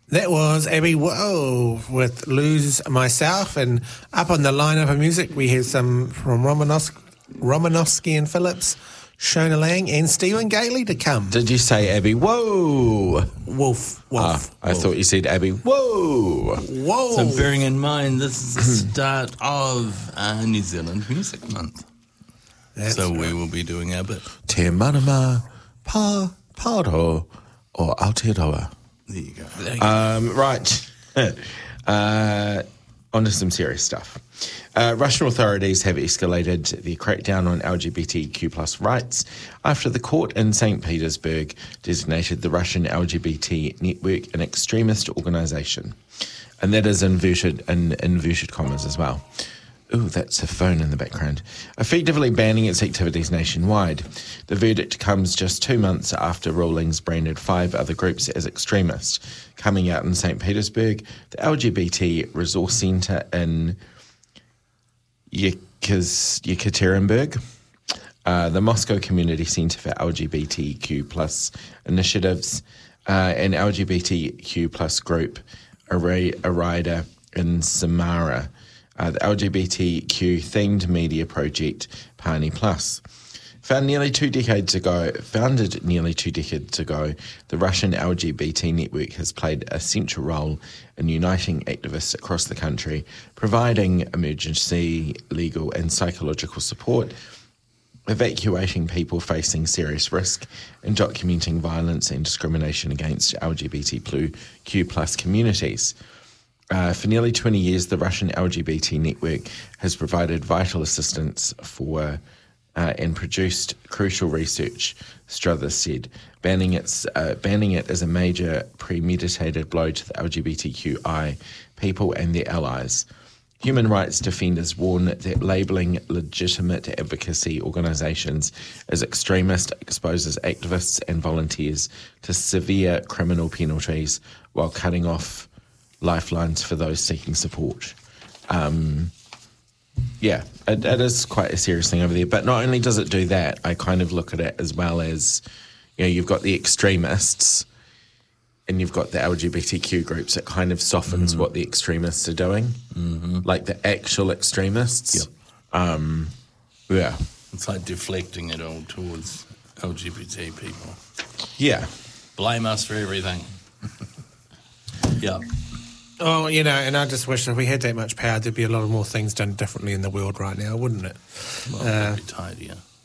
That was Abby Whoa with Lose Myself. And up on the lineup of music, we had some from Romanovsky and Phillips, Shona Lang, and Stephen Gately to come. Did you say Abby Whoa? Wolf. I thought you said Abby Whoa. Whoa. So bearing in mind, this is the start of New Zealand Music Month. So we will be doing our bit. Te manama paro o Aotearoa. There you go. Right. On to some serious stuff. Russian authorities have escalated the crackdown on LGBTQ plus rights after the court in St. Petersburg designated the Russian LGBT network an extremist organisation. And that is inverted commas as well. Ooh, that's a phone in the background. Effectively banning its activities nationwide. The verdict comes just 2 months after rulings branded 5 other groups as extremist. Coming out in St. Petersburg, the LGBT Resource Centre in Yekaterinburg, the Moscow Community Centre for LGBTQ plus initiatives, and LGBTQ plus group Arida in Samara. The LGBTQ-themed media project Pani Plus. Founded nearly 2 decades ago, the Russian LGBT network has played a central role in uniting activists across the country, providing emergency, legal and psychological support, evacuating people facing serious risk, and documenting violence and discrimination against LGBTQ plus communities. For nearly 20 years, the Russian LGBT network has provided vital assistance for and produced crucial research, Struthers said. Banning it as a major premeditated blow to the LGBTQI people and their allies. Human rights defenders warn that labelling legitimate advocacy organisations as extremist exposes activists and volunteers to severe criminal penalties while cutting off lifelines for those seeking support. It is quite a serious thing over there. But not only does it do that, I kind of look at it as well as, you've got the extremists and you've got the LGBTQ groups. It kind of softens what the extremists are doing, like the actual extremists. Yep. It's like deflecting it all towards LGBT people. Yeah. Blame us for everything. Yeah. Oh, and I just wish if we had that much power, there'd be a lot of more things done differently in the world right now, wouldn't it? Well, it'd be tidier.